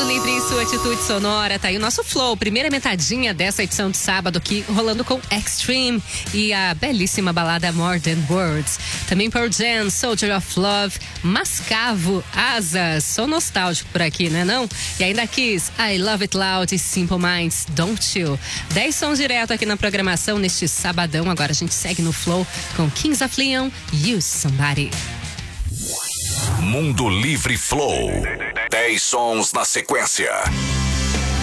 Livre em sua atitude sonora, tá aí o nosso Flow, primeira metadinha dessa edição de sábado aqui, rolando com Extreme e a belíssima balada More Than Words. Também Pearl Jam, Soldier of Love, Mascavo, Asas, sou nostálgico por aqui, né não? E ainda Kiss, I Love It Loud e Simple Minds, Don't You. 10 sons direto aqui na programação neste sabadão, agora a gente segue no Flow com Kings of Leon, Use Somebody. Mundo Livre Flow. 10 sons na sequência.